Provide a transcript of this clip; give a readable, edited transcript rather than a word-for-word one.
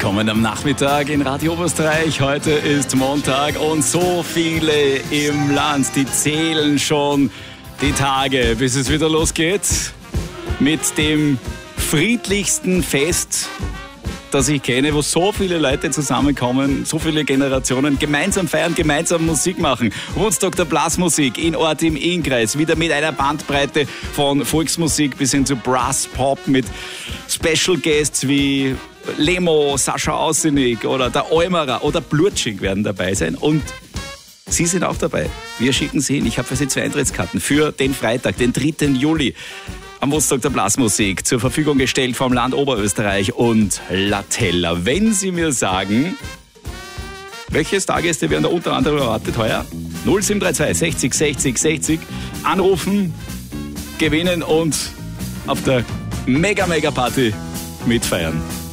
Willkommen am Nachmittag in Radio Oberösterreich. Heute ist Montag und so viele im Land, die zählen schon die Tage, bis es wieder losgeht mit dem friedlichsten Fest, das ich kenne, wo so viele Leute zusammenkommen, so viele Generationen gemeinsam feiern, gemeinsam Musik machen. Woodstock der Blasmusik in Ort im Innkreis, wieder mit einer Bandbreite von Volksmusik bis hin zu Brass Pop mit Special Guests wie Lemo, Sascha Ausenig oder der Eumerer oder Blutschig werden dabei sein und Sie sind auch dabei. Wir schicken Sie hin. Ich habe für Sie 2 Eintrittskarten für den Freitag, den 3. Juli am Woodstock der Blasmusik zur Verfügung gestellt vom Land Oberösterreich und Latella. Wenn Sie mir sagen, welche Stargäste werden da unter anderem erwartet heuer? 0732 60 60 60 anrufen, gewinnen und auf der Mega-Mega-Party mitfeiern.